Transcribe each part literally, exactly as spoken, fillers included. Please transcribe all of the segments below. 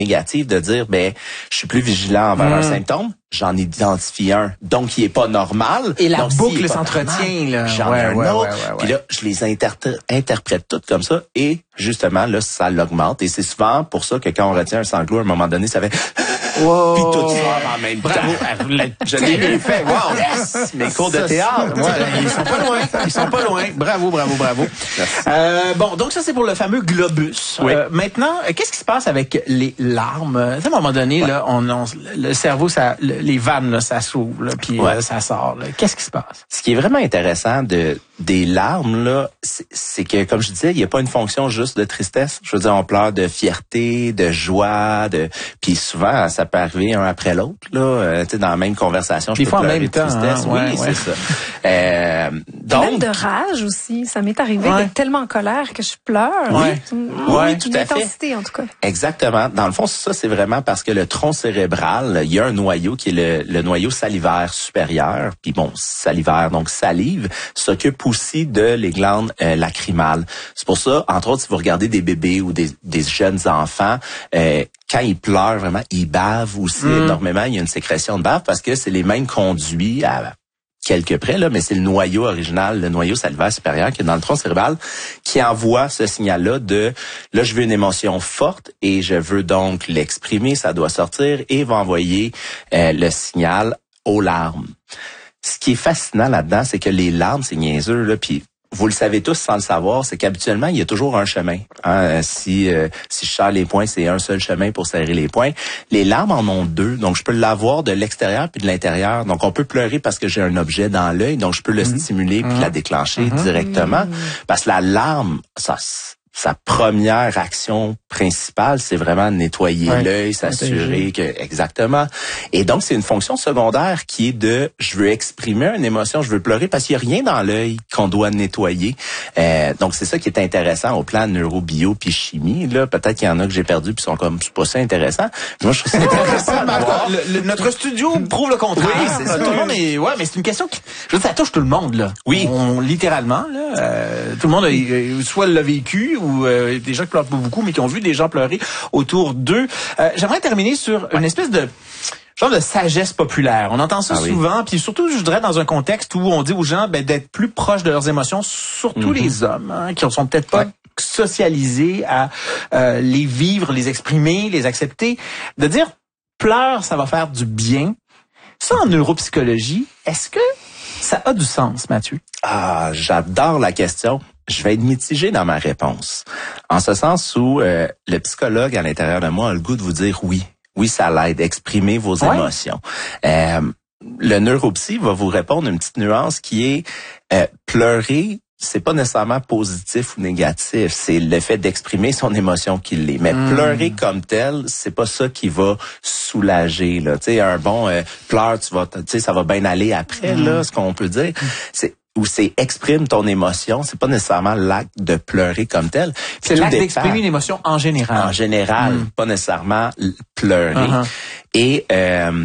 négative de dire, ben, je suis plus vigilant envers mmh. un symptôme, j'en identifie un, donc il est pas normal. Et la donc, boucle s'entretient, là. J'en ouais, ai un ouais, autre. Ouais, ouais, ouais. Puis là, je les interprète, interprète toutes comme ça, et justement, là, ça l'augmente. Et c'est souvent pour ça que quand on retient un sanglot, à un moment donné, ça fait... Wow. Puis tout sort en même Bravo. temps. Je l'ai bien fait. Wow! Yes! Mes cours de théâtre. Ouais, ils sont pas loin. Ils sont pas loin. Bravo, bravo, bravo. Euh, bon, donc ça, c'est pour le fameux globus. Oui. Euh, maintenant, qu'est-ce qui se passe avec les larmes? À un moment donné, ouais. là, on, on, le cerveau, ça, les vannes, là, ça s'ouvre, là, puis ouais. euh, ça sort. Là. Qu'est-ce qui se passe? Ce qui est vraiment intéressant de des larmes, là, c'est, c'est que, comme je disais, il n'y a pas une fonction juste de tristesse. Je veux dire, on pleure de fierté, de joie, de, puis souvent, ça peut arriver un après l'autre, là, euh, tu sais, dans la même conversation, je Des peux fois pleurer en même de temps, tristesse. hein, oui, ouais, c'est ouais. ça. Euh, donc, même de rage aussi. Ça m'est arrivé ouais. d'être tellement en colère que je pleure. Oui, oui, oui tout à fait. L'intensité, en tout cas. Exactement. Dans le fond, ça, c'est vraiment parce que le tronc cérébral, il y a un noyau qui est le, le noyau salivaire supérieur. Puis bon, salivaire, donc salive, s'occupe aussi de les glandes euh, lacrymales. C'est pour ça, entre autres, si vous regardez des bébés ou des, des jeunes enfants, euh, quand ils pleurent vraiment, ils bavent aussi mmh. énormément. Il y a une sécrétion de bave parce que c'est les mêmes conduits à quelques près, là, mais c'est le noyau original, le noyau salivaire supérieur qui est dans le tronc cérébral, qui envoie ce signal-là de, là, je veux une émotion forte et je veux donc l'exprimer, ça doit sortir et va envoyer euh, le signal aux larmes. Ce qui est fascinant là-dedans, c'est que les larmes, c'est niaiseux, là, puis vous le savez tous sans le savoir, c'est qu'habituellement, il y a toujours un chemin. Hein? Si euh, si je serre les poings, c'est un seul chemin pour serrer les poings. Les larmes en ont deux, donc je peux l'avoir de l'extérieur puis de l'intérieur. Donc, on peut pleurer parce que j'ai un objet dans l'œil, donc je peux le mmh. stimuler puis mmh. la déclencher mmh. directement. Mmh. Parce que la larme, ça... sa première action principale, c'est vraiment nettoyer ouais, l'œil, s'assurer que exactement. Et donc c'est une fonction secondaire qui est de je veux exprimer une émotion, je veux pleurer parce qu'il y a rien dans l'œil qu'on doit nettoyer. Euh, donc c'est ça qui est intéressant au plan neurobio puis chimie là, peut-être qu'il y en a que j'ai perdu puis sont comme c'est pas ça intéressant. Moi je trouve ça intéressant. le, le, notre studio prouve le contraire. Oui, c'est ça. Tout le monde est ouais, mais c'est une question qui je veux dire, ça touche tout le monde là. Oui, on, littéralement là, euh, tout le monde a, soit l'a vécu ou euh, des gens qui pleurent pas beaucoup, mais qui ont vu des gens pleurer autour d'eux. Euh, j'aimerais terminer sur une espèce de genre de sagesse populaire. On entend ça ah souvent, oui. Puis surtout, je dirais, dans un contexte où on dit aux gens ben, d'être plus proches de leurs émotions, surtout mm-hmm. les hommes, hein, qui ne sont peut-être pas ouais. socialisés à euh, les vivre, les exprimer, les accepter. De dire, pleure, ça va faire du bien. Ça, en neuropsychologie, est-ce que ça a du sens, Mathieu? Ah, j'adore la question. Je vais être mitigé dans ma réponse. En ce sens où euh, le psychologue à l'intérieur de moi a le goût de vous dire oui. Oui, ça l'aide. Exprimez vos ouais. émotions. Euh, le neuropsy va vous répondre une petite nuance qui est euh, pleurer, c'est pas nécessairement positif ou négatif. C'est le fait d'exprimer son émotion qui l'est. Mais mmh. pleurer comme tel, c'est pas ça qui va soulager. Là, tu sais, un bon euh, pleure, tu vas, tu sais, ça va bien aller après. Mmh. Là, ce qu'on peut dire, c'est ou c'est exprime ton émotion, c'est pas nécessairement l'acte de pleurer comme tel. C'est l'acte d'exprimer une émotion en général. En général, mm. pas nécessairement pleurer. Uh-huh. Et euh,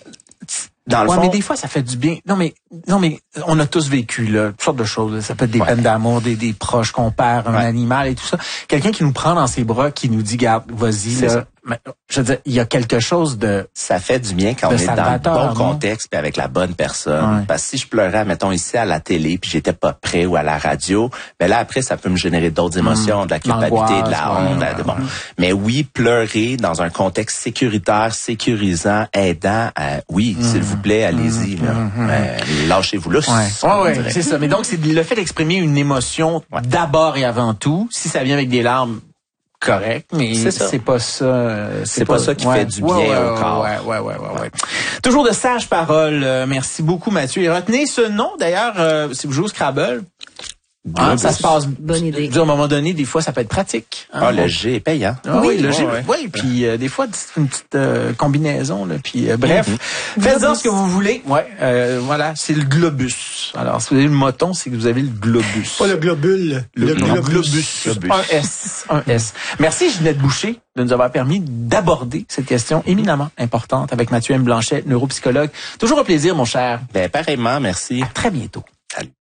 dans le ouais, fond, mais des fois ça fait du bien. Non mais non mais on a tous vécu là, toutes sortes de choses. Ça peut être des ouais. peines d'amour, des, des proches qu'on perd, un ouais. animal et tout ça. Quelqu'un qui nous prend dans ses bras, qui nous dit garde, vas-y c'est là. Ça. Mais, je veux dire, il y a quelque chose de... Ça fait du bien quand on est dans le bon contexte et avec la bonne personne. Ouais. Parce que si je pleurais, mettons, ici à la télé, puis j'étais pas prêt ou à la radio, ben là, après, ça peut me générer d'autres émotions, mmh. de la culpabilité, de la honte. Ouais, de, bon. Ouais. Mais oui, pleurer dans un contexte sécuritaire, sécurisant, aidant, euh, oui, mmh. s'il vous plaît, allez-y. Là. Mmh. Euh, lâchez-vous là. Ouais, ouais, ouais c'est ça. Mais donc, c'est le fait d'exprimer une émotion ouais. d'abord et avant tout. Si ça vient avec des larmes, correct, mais c'est, c'est pas ça. C'est, c'est pas, pas ça qui ouais, fait du bien ouais, au corps. Ouais, ouais, ouais, ouais, ouais. Toujours de sages paroles. Euh, merci beaucoup, Mathieu. Et retenez ce nom, d'ailleurs, euh, si vous jouez au Scrabble. Hein, ça se passe. Bonne idée. À un moment donné, des fois, ça peut être pratique. Hein, ah, le G est payant. Ah, oui, oui, le G. Ouais, oui, ouais. Puis euh, des fois, c'est une petite euh, combinaison. Là, puis euh, bref, mm-hmm. faites-en ce que vous voulez. Ouais, euh, voilà, c'est le globus. Alors, si vous avez le moton, c'est que vous avez le globus. Pas le globule. Le, le globus. globus. globus. Un S. Un S. Merci, Ginette Boucher, de nous avoir permis d'aborder cette question éminemment importante avec Mathieu M. Blanchet, neuropsychologue. Toujours un plaisir, mon cher. Ben, pareillement, merci. À très bientôt. Salut.